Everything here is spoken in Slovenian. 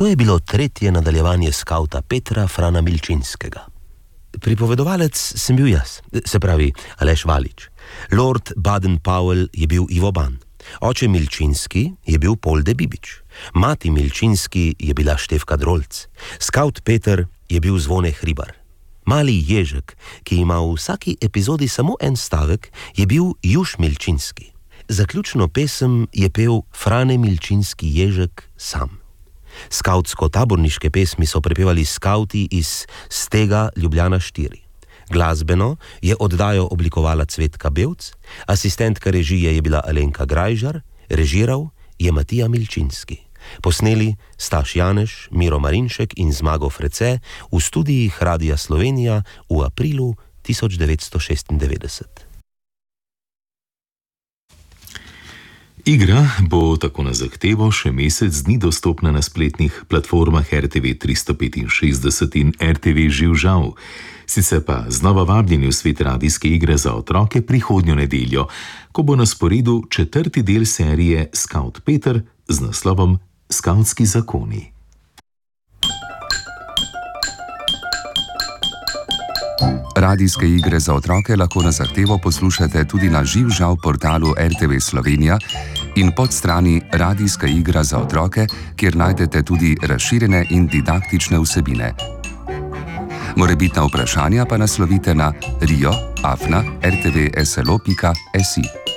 To je bilo tretje nadaljevanje skauta Petra Frana Milčinskega. Pripovedovalec sem bil jaz, se pravi Aleš Valič. Lord Baden-Powell je bil Ivo Ban. Oče Milčinski je bil Polde Bibič. Mati Milčinski je bila Štefka Drolc. Skaut Peter je bil Zvone Hribar. Mali Ježek, ki ima v vsaki epizodi samo en stavek, je bil Juš Milčinski. Zaključno pesem je pel Frane Milčinski Ježek sam. Skautsko-taborniške pesmi so prepevali skauti iz Stega Ljubljana 4. Glasbeno je oddajo oblikovala Cvetka Bevc, asistentka režije je bila Alenka Grajžar, režiral je Matija Milčinski. Posneli Staš Janeš, Miro Marinšek in Zmago Frece v studijih Radia Slovenija v aprilu 1996. Igra bo tako na zahtevo še mesec dni dostopna na spletnih platformah RTV 365 in RTV Živžav. Sicer pa znova vabljeni v svet radijske igre za otroke prihodnjo nedeljo, ko bo na sporedu 4. del serije Skaut Peter z naslovom Skautski zakoni. Radijske igre za otroke lahko na zahtevo poslušate tudi na Živžav portalu RTV Slovenija in podstrani Radijska igra za otroke, kjer najdete tudi razširjene in didaktične vsebine. Morebitna vprašanja pa naslovite na rio@rtvslo.si.